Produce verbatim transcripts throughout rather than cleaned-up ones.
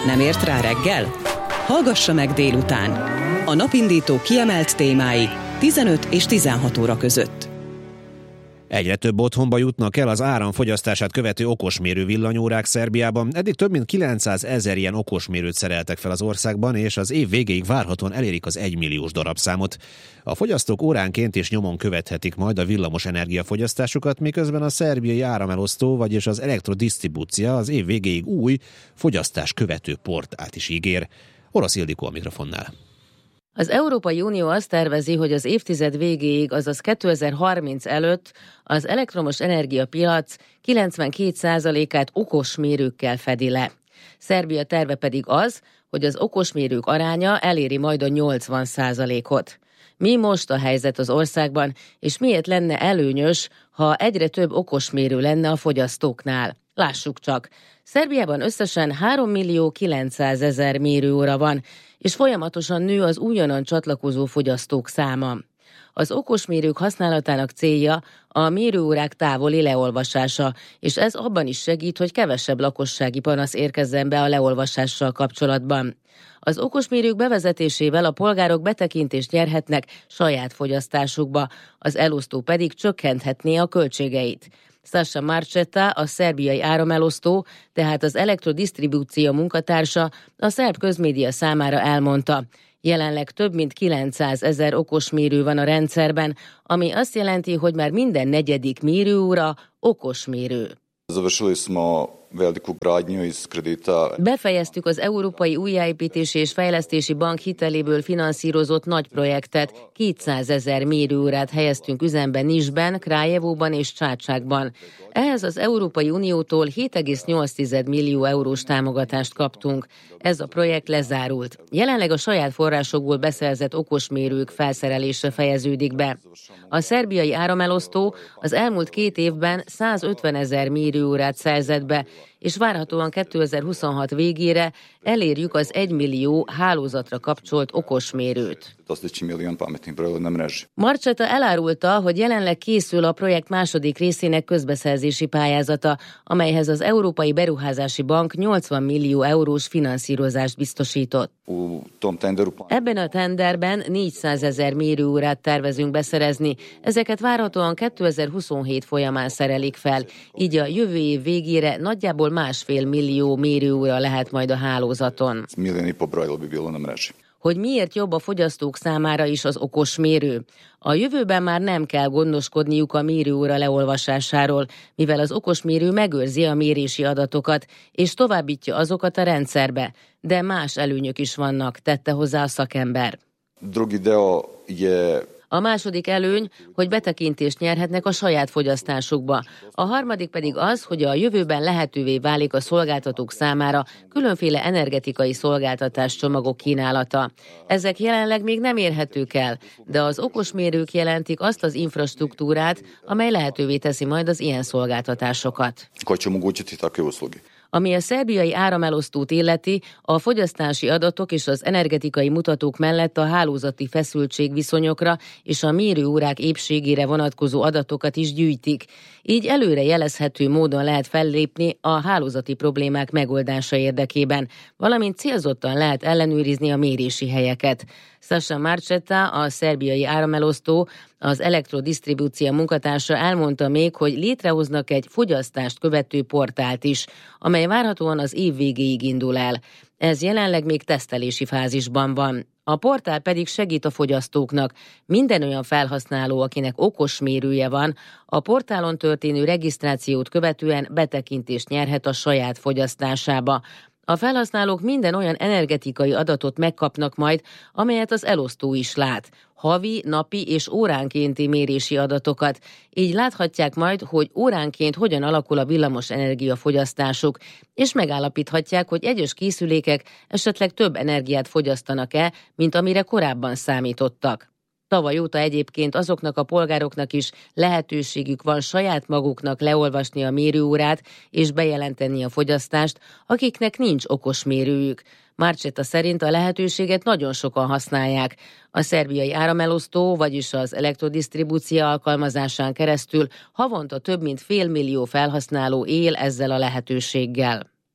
Nem ért rá reggel? Hallgassa meg délután. A napindító kiemelt témái tizenöt és tizenhat óra között. Egyre több otthonba jutnak el az áramfogyasztását követő okosmérő villanyórák Szerbiában. Eddig több mint kilencszázezer ilyen okosmérőt szereltek fel az országban, és az év végéig várhatóan elérik az egymilliós darabszámot. A fogyasztók óránként és nyomon követhetik majd a villamos energiafogyasztásukat, miközben a szerbiai áramelosztó, vagyis az elektrodisztribúcia az év végéig új, fogyasztás követő portált is ígér. Orosz Ildikó a mikrofonnál. Az Európai Unió azt tervezi, hogy az évtized végéig, azaz kétezer-harminc előtt az elektromos energiapiac kilencvenkét százalékát okosmérőkkel fedi le. Szerbia terve pedig az, hogy az okosmérők aránya eléri majd a nyolcvan százalékot. Mi most a helyzet az országban, és miért lenne előnyös, ha egyre több okosmérő lenne a fogyasztóknál? Lássuk csak. Szerbiában összesen három millió kilencszázezer mérőóra van, és folyamatosan nő az újonnan csatlakozó fogyasztók száma. Az okosmérők használatának célja a mérőórák távoli leolvasása, és ez abban is segít, hogy kevesebb lakossági panasz érkezzen be a leolvasással kapcsolatban. Az okosmérők bevezetésével a polgárok betekintést nyerhetnek saját fogyasztásukba, az elosztó pedig csökkenthetné a költségeit. Sasha Marchetta, a szerbiai áramelosztó, tehát az elektrodisztribúció munkatársa a szerb közmédia számára elmondta. Jelenleg több mint kilencszázezer okosmérő van a rendszerben, ami azt jelenti, hogy már minden negyedik mérőóra okosmérő. Befejeztük az Európai Újjáépítési és Fejlesztési Bank hiteléből finanszírozott nagy projektet, kétszázezer mérőórát helyeztünk üzembe Nisben, Krajevóban és Csácsákban. Ehhez az Európai Uniótól hét egész nyolc millió eurós támogatást kaptunk. Ez a projekt lezárult. Jelenleg a saját forrásokból beszerzett okosmérők felszerelése fejeződik be. A szerbiai áramelosztó az elmúlt két évben százötvenezer mérőórát szerzett be, és várhatóan kétezer-huszonhat végére elérjük az egymillió hálózatra kapcsolt okosmérőt. Marchetta elárulta, hogy jelenleg készül a projekt második részének közbeszerzési pályázata, amelyhez az Európai Beruházási Bank nyolcvan millió eurós finanszírozást biztosított. Ebben a tenderben négyszázezer mérőórát tervezünk beszerezni, ezeket várhatóan kétezer-huszonhét folyamán szerelik fel, így a jövő év végére nagyjából másfél millió mérőóra lehet majd a hálózaton. Hogy miért jobb a fogyasztók számára is az okosmérő? A jövőben már nem kell gondoskodniuk a mérőóra leolvasásáról, mivel az okosmérő megőrzi a mérési adatokat, és továbbítja azokat a rendszerbe, de más előnyök is vannak, tette hozzá a szakember. A második előny, hogy betekintést nyerhetnek a saját fogyasztásukba. A harmadik pedig az, hogy a jövőben lehetővé válik a szolgáltatók számára különféle energetikai szolgáltatás csomagok kínálata. Ezek jelenleg még nem érhetők el, de az okosmérők jelentik azt az infrastruktúrát, amely lehetővé teszi majd az ilyen szolgáltatásokat. Ami a szerbiai áramelosztót illeti, a fogyasztási adatok és az energetikai mutatók mellett a hálózati feszültségviszonyokra és a mérőórák épségére vonatkozó adatokat is gyűjtik. Így előre jelezhető módon lehet fellépni a hálózati problémák megoldása érdekében, valamint célzottan lehet ellenőrizni a mérési helyeket. Sasha Marchetta, a szerbiai áramelosztó, az elektrodisztribúció munkatársa elmondta még, hogy létrehoznak egy fogyasztást követő portált is, amely várhatóan az év végéig indul el. Ez jelenleg még tesztelési fázisban van. A portál pedig segít a fogyasztóknak. Minden olyan felhasználó, akinek okosmérője van, a portálon történő regisztrációt követően betekintést nyerhet a saját fogyasztásába. A felhasználók minden olyan energetikai adatot megkapnak majd, amelyet az elosztó is lát. Havi, napi és óránkénti mérési adatokat. Így láthatják majd, hogy óránként hogyan alakul a villamos energiafogyasztásuk, és megállapíthatják, hogy egyes készülékek esetleg több energiát fogyasztanak-e, mint amire korábban számítottak. Tavaly óta egyébként azoknak a polgároknak is lehetőségük van saját maguknak leolvasni a mérőórát és bejelenteni a fogyasztást, akiknek nincs okosmérőjük. Marchetta szerint a lehetőséget nagyon sokan használják. A szerbiai áramelosztó, vagyis az elektrodisztribúció alkalmazásán keresztül havonta több mint fél millió felhasználó él ezzel a lehetőséggel.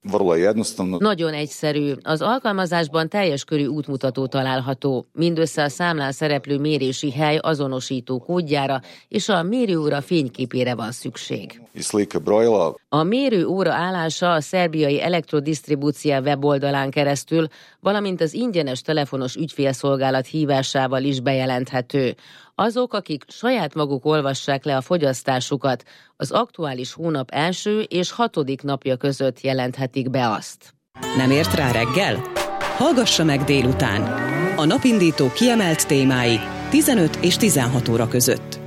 Nagyon egyszerű. Az alkalmazásban teljes körű útmutató található, mindössze a számlán szereplő mérési hely azonosító kódjára és a mérőóra fényképére van szükség. A mérőóra állása a szerbiai elektrodisztribúcia weboldalán keresztül, valamint az ingyenes telefonos ügyfélszolgálat hívásával is bejelenthető. Azok, akik saját maguk olvassák le a fogyasztásukat, az aktuális hónap első és hatodik napja között jelenthetik be azt. Nem ért rá reggel? Hallgassa meg délután. A napindító kiemelt témái tizenöt és tizenhat óra között.